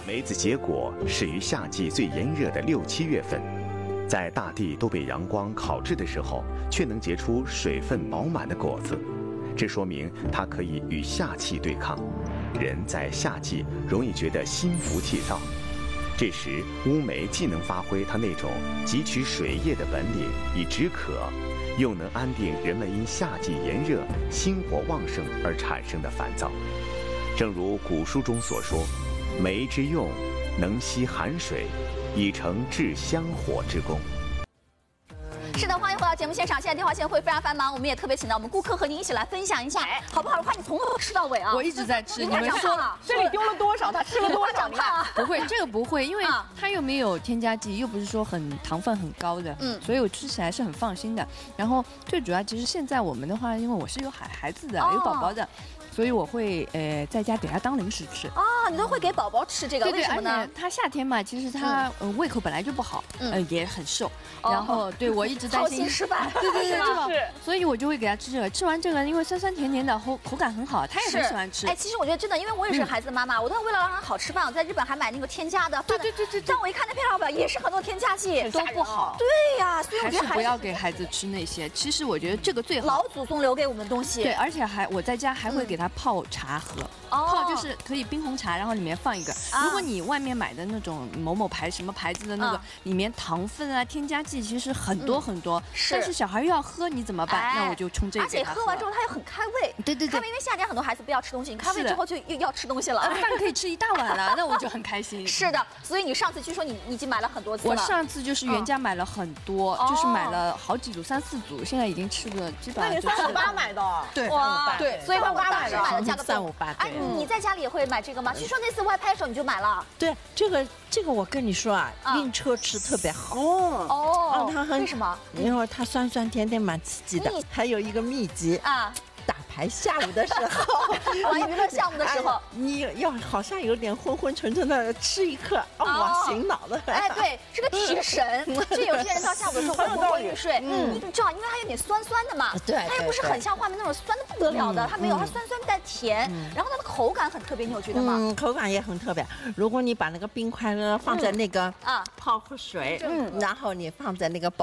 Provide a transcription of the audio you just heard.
梅子结果始于夏季最炎热的6、7月份，在大地都被阳光烤制的时候，却能结出水分饱满的果子，这说明它可以与夏气对抗。人在夏季容易觉得心浮气躁，这时乌梅既能发挥它那种汲取水液的本领以止渴，又能安定人们因夏季炎热、心火旺盛而产生的烦躁。正如古书中所说，梅之用，能吸寒水，以成治香火之功。 是的，欢迎回到节目现场。现在电话线会非常繁忙，我们也特别请到我们顾客和您一起来分享一下，好不好？快，你从头吃到尾啊！ 我一直在吃， 你们说了， 这里丢了多少，他吃了多少？ 长胖啊？ 不会，这个不会，因为它又没有添加剂，又不是说糖分很高的，所以我吃起来是很放心的。然后最主要，其实现在我们的话，因为我是有孩子的，有宝宝的。所以我会在家给他当零食吃你都会给宝宝吃这个，为什么呢？ 他夏天嘛，其实他胃口本来就不好，也很瘦，然后对我一直担心吃饭， 对，所以我就会给他吃这个。吃完这个，因为酸酸甜甜的，口感很好，他也很喜欢吃。 哎，其实我觉得真的，因为我也是孩子的妈妈，我都为了让他好吃饭，我在日本还买那个添加的。 对。 但我一看那配料表，也是很多添加剂， 都不好。 对呀，所以我觉得还是不要给孩子吃那些。其实我觉得这个最好， 老祖宗留给我们的东西。 对，而且我在家还会给他泡茶喝。泡就是可以冰红茶，然后里面放一个。如果你外面买的那种某某牌什么牌子的那个，里面糖分啊、添加剂其实很多很多。但是小孩又要喝，你怎么办？那我就冲这个。 而且喝完之后它又很开胃。对。开胃，因为夏天很多孩子不要吃东西，你开胃之后就又要吃东西了。 饭可以吃一大碗了，那我就很开心。 是的，所以你上次据说你已经买了很多次了。 我上次就是原价买了很多，就是买了好几组，3、4组，现在已经吃的基本上。 那你358买的？ 对， 对， 所以我当时买的价格 358。 哎，你在家里也会买这个吗？据说那次外拍的时候你就买了。 对，这个我跟你说啊，晕车吃特别好。它为什么？ 因为它酸酸甜甜蛮刺激的。还有一个秘籍啊。打牌下午的时候， 玩娱乐项目的时候， 你要好像有点昏昏沉沉的吃一颗，哇，醒脑了。 哎，对，是个提神。就有些人到下午的时候会昏昏欲睡，你知道，因为它有点酸酸的嘛，它又不是很像画面那种酸的不得了的，它没有，它酸酸带甜，然后它的口感很特别，你有觉得吗？ 口感也很特别。如果你把那个冰块呢放在那个泡水，然后你放在那个